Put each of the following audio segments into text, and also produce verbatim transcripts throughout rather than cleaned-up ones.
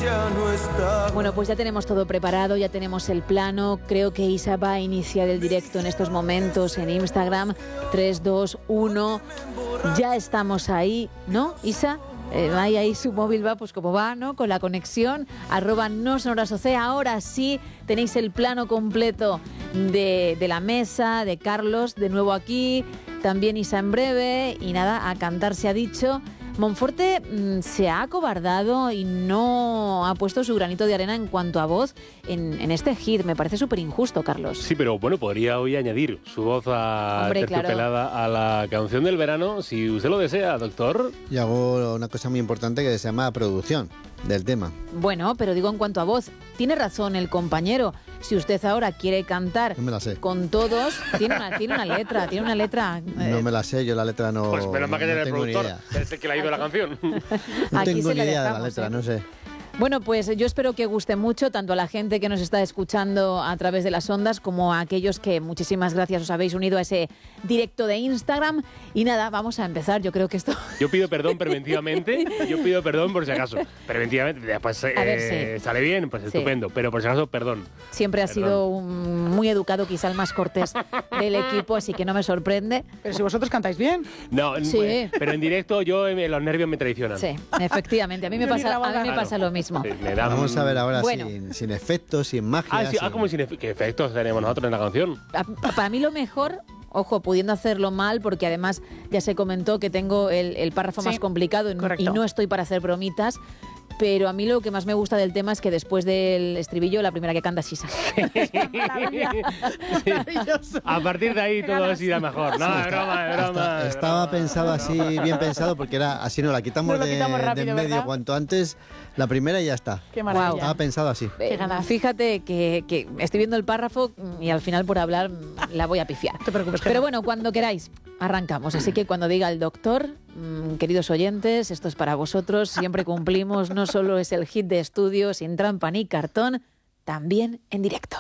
ya no está. Bueno, pues ya tenemos todo preparado, ya tenemos el plano. Creo que Isa va a iniciar el directo en estos momentos en Instagram. tres, dos, uno. Ya estamos ahí, ¿no, Isa? Eh, ahí, ahí su móvil va pues como va, ¿no? Con la conexión, arroba no sonoras O C. Ahora sí tenéis el plano completo de, de la mesa, de Carlos, de nuevo aquí, también Isa en breve, y nada, a cantar se ha dicho. Monforte mmm, se ha acobardado y no ha puesto su granito de arena en cuanto a voz en, en este hit. Me parece súper injusto, Carlos. Sí, pero bueno, podría hoy añadir su voz a Hombre, terciopelada claro. a la canción del verano, si usted lo desea, doctor. Y hago una cosa muy importante que se llama producción del tema. Bueno, pero digo en cuanto a voz, tiene razón el compañero. Si usted ahora quiere cantar no me la sé. con todos, tiene una, tiene una letra, tiene una letra. Eh, no me la sé, yo la letra no. Pues menos mal que no, tiene no el productor, es el que le ha ido la canción. No Aquí tengo se ni la idea de la dejamos, letra, ¿eh? no sé. Bueno, pues yo espero que guste mucho tanto a la gente que nos está escuchando a través de las ondas como a aquellos que, muchísimas gracias, os habéis unido a ese directo de Instagram. Y nada, vamos a empezar. Yo creo que esto... Yo pido perdón preventivamente, yo pido perdón por si acaso. Preventivamente, después eh, ver, sí. sale bien, pues Sí. estupendo, pero por si acaso, perdón. Siempre ha Perdón. sido un, muy educado, quizá el más cortés del equipo, así que no me sorprende. Pero si vosotros cantáis bien. No, Sí. eh, pero en directo yo eh, los nervios me traicionan. Sí, efectivamente. A mí me Yo ni pasa, a grabada. mí me pasa Claro. lo mismo. Sí, me dan- Vamos a ver ahora Bueno. sin, sin efectos, sin magia. Ah, sí, ah, sin- como sin efe- ¿qué efectos tenemos nosotros en la canción? A- Para mí lo mejor, ojo, pudiendo hacerlo mal, porque además ya se comentó que tengo el, el párrafo Sí, más complicado y, correcto. y no estoy para hacer bromitas, pero a mí lo que más me gusta del tema es que después del estribillo la primera que canta es Isa. Maravilla. Maravilloso. A partir de ahí Qué todo ganas. así da mejor. No, es broma, es broma. Está- es estaba broma. pensado así, bien pensado, porque era así, no la quitamos, Nos lo de, quitamos de rápido, en medio ¿verdad? cuanto antes, la primera y ya está. Qué maravilla. Estaba pensado así. Eh, ganas. Fíjate que, que estoy viendo el párrafo y al final por hablar la voy a pifiar. No te preocupes, Pero Gemma. bueno, cuando queráis, arrancamos. Así que cuando diga el doctor, mmm, queridos oyentes, esto es para vosotros, siempre cumplimos, no solo es el hit de estudio, sin trampa ni cartón, también en directo.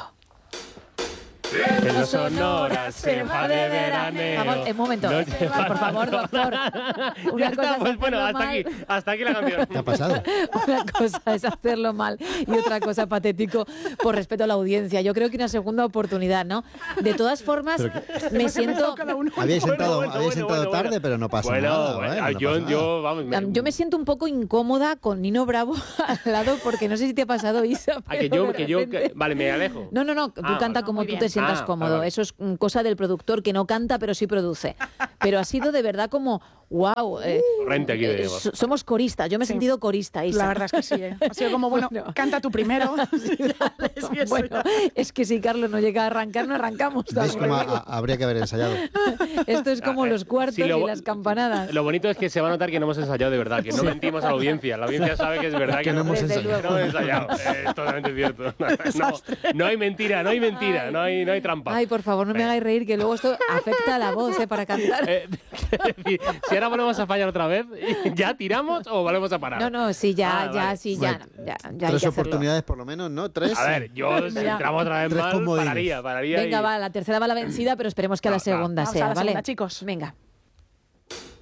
En las sonoras se va de veraneo. Vamos, un momento. No Eh, lleva- por favor, doctor. Ya Una está, cosa es pues bueno, hacerlo hasta mal. aquí, hasta aquí la canción. ¿Qué ha pasado? Una cosa es hacerlo mal y otra cosa patético por respeto a la audiencia. Yo creo que una segunda oportunidad, ¿no? De todas formas, me siento... Cada uno. Habíais Bueno, entrado, bueno, habéis bueno, entrado bueno, tarde, bueno. pero no pasa Bueno, nada. bueno, bueno, no yo, pasa nada. yo, vamos. me- Yo me siento un poco incómoda con Nino Bravo al lado porque no sé si te ha pasado, Isa. Ah, que pero yo, de que yo, repente- que- vale, me alejo. No, no, no, tú Ah, canta vale. como Muy tú bien. te sientas Ah, cómodo. vale, vale. Eso es mm, cosa del productor que no canta, pero sí produce. Pero ha sido de verdad como, wow. Eh, Corriente aquí eh, tenemos. so- somos coristas. Yo me he Sí. sentido corista, Isa. La verdad es que sí, ¿eh? Ha sido como, bueno, Bueno. canta tú primero. Es que eso Bueno, ya- es que si Carlos no llega a arrancar, no arrancamos. ¿Veis también. cómo a- a- habría que haber ensayado? Esto es como Ah, eh, los cuartos sí, lo- y las campanadas. Lo bonito es que se va a notar que no hemos ensayado de verdad, que no mentimos a la audiencia. La audiencia sabe que es verdad que, no hemos Desde ensayado. no hemos ensayado. Eh, Es totalmente cierto. No, no hay mentira, no hay mentira, no hay, no hay trampa. Ay, por favor, no me hagáis reír, que luego esto afecta a la voz, ¿eh? Para cantar. Eh, quiero decir, si ahora volvemos a fallar otra vez, ¿ya tiramos o volvemos a parar? No, no, sí, ya, Ah, ya, vale. sí, ya, Bueno, ya, ya hay Tres que hacerlo. oportunidades por lo menos, ¿no? Tres. A ver, yo si entramos otra vez Tres mal, comodines. pararía, pararía. Venga, y- va, la tercera va la vencida, pero esperemos que a la Va, va. segunda Vamos a sea, la ¿vale? segunda, chicos. Venga.